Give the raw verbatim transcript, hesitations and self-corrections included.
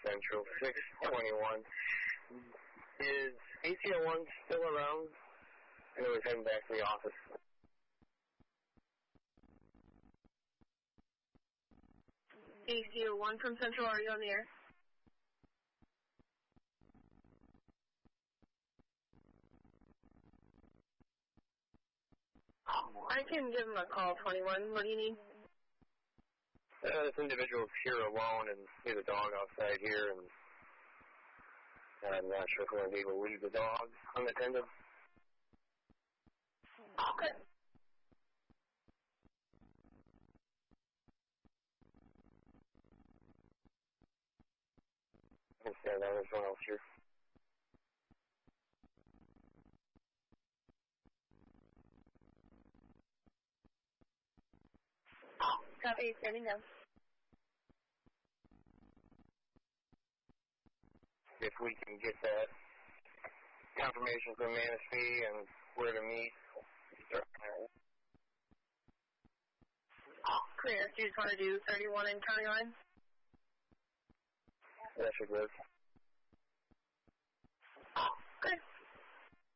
Central, six twenty-one. Is A C O one still around? I know he's heading back to the office. A C O one from Central, are you on the air? I can give him a call, twenty-one. What do you need? Uh, this individual's here alone and leave a dog outside here, and I'm not sure if we're going to be able to leave the dog unattended. Okay. I can stand down, there's someone else here. Copy, standing down. If we can get that confirmation from Manistee and where to meet. Clear. Do you just want to do thirty-one and county line? That should work.